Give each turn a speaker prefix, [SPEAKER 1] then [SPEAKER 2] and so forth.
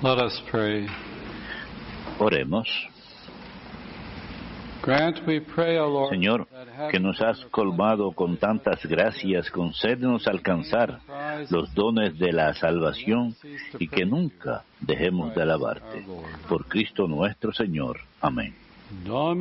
[SPEAKER 1] Let us pray.
[SPEAKER 2] Oremos.
[SPEAKER 1] Grant, we pray, O Lord,
[SPEAKER 2] Señor, que nos has colmado con tantas gracias, concédenos alcanzar los dones de la salvación y que nunca dejemos de alabarte. Por Cristo nuestro Señor. Amén.